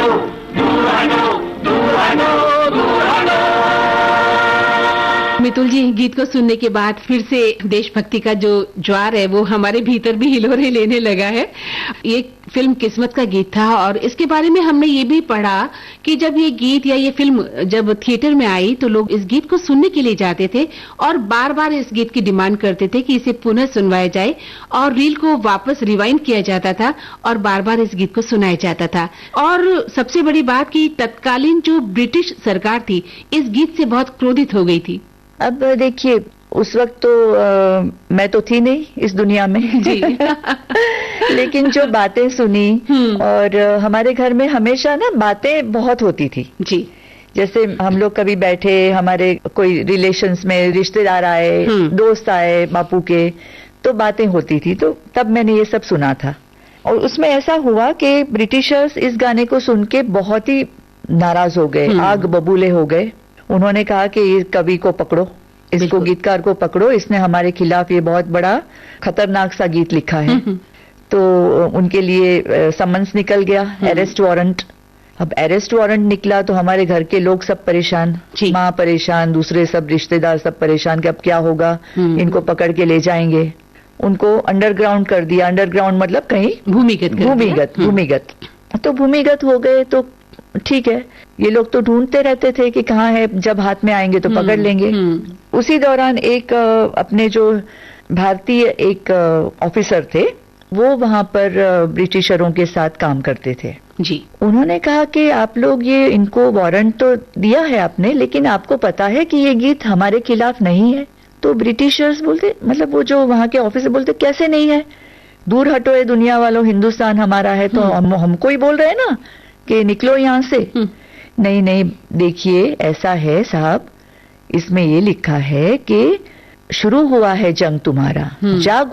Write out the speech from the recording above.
मितुल जी, गीत को सुनने के बाद फिर से देशभक्ति का जो ज्वार है वो हमारे भीतर भी हिलोरे लेने लगा है। ये फिल्म किस्मत का गीत था और इसके बारे में हमने ये भी पढ़ा कि जब ये गीत या ये फिल्म जब थिएटर में आई तो लोग इस गीत को सुनने के लिए जाते थे और बार बार इस गीत की डिमांड करते थे कि इसे पुनः सुनवाया जाए और रील को वापस रिवाइंड किया जाता था और बार बार इस गीत को सुनाया जाता था। और सबसे बड़ी बात कि तत्कालीन जो ब्रिटिश सरकार थी इस गीत से बहुत क्रोधित हो गई थी। अब देखिए, उस वक्त तो मैं तो थी नहीं इस दुनिया में जी। लेकिन जो बातें सुनी और हमारे घर में हमेशा ना बातें बहुत होती थी जी। जैसे हम लोग कभी बैठे, हमारे कोई रिलेशंस में रिश्तेदार आए, दोस्त आए बापू के, तो बातें होती थी। तो तब मैंने ये सब सुना था और उसमें ऐसा हुआ कि ब्रिटिशर्स इस गाने को सुन के बहुत ही नाराज हो गए, आग बबूले हो गए। उन्होंने कहा कि इस कवि को पकड़ो, इसको गीतकार को पकड़ो, इसने हमारे खिलाफ ये बहुत बड़ा खतरनाक सा गीत लिखा है। तो उनके लिए समन्स निकल गया, अरेस्ट वारंट। अब अरेस्ट वारंट निकला तो हमारे घर के लोग सब परेशान, माँ परेशान, दूसरे सब रिश्तेदार सब परेशान कि अब क्या होगा, इनको पकड़ के ले जाएंगे। उनको अंडरग्राउंड कर दिया। अंडरग्राउंड मतलब कहीं भूमिगत। तो भूमिगत हो गए तो ठीक है, ये लोग तो ढूंढते रहते थे कि कहाँ है, जब हाथ में आएंगे तो पकड़ लेंगे। उसी दौरान एक अपने जो भारतीय एक ऑफिसर थे, वो वहां पर ब्रिटिशरों के साथ काम करते थे जी। उन्होंने कहा कि आप लोग ये इनको वारंट तो दिया है आपने, लेकिन आपको पता है कि ये गीत हमारे खिलाफ नहीं है। तो ब्रिटिशर्स बोलते, मतलब वो जो वहां के ऑफिसर बोलते, कैसे नहीं है, दूर हटो ये दुनिया वालों, हिंदुस्तान हमारा है। तो हमको ही बोल रहे हैं ना कि निकलो यहां से। नहीं, देखिए ऐसा है साहब, इसमें ये लिखा है कि शुरू हुआ है जंग तुम्हारा, जागो